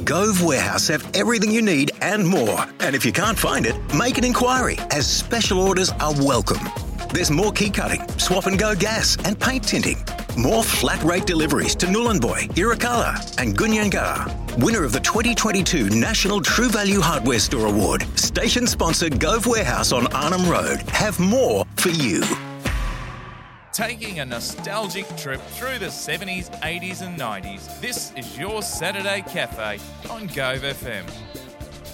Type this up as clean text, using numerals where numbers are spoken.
Gove Warehouse have everything you need and more. And if you can't find it, make an inquiry, as special orders are welcome. There's more key cutting, swap and go gas and paint tinting. More flat rate deliveries to Nhulunbuy, Irukala and Gunyangara. Winner of the 2022 National True Value Hardware Store Award. Station sponsor Gove Warehouse on Arnhem Road. Have more for you. Taking a nostalgic trip through the 70s, 80s and 90s. This is your Saturday Cafe on Gove FM.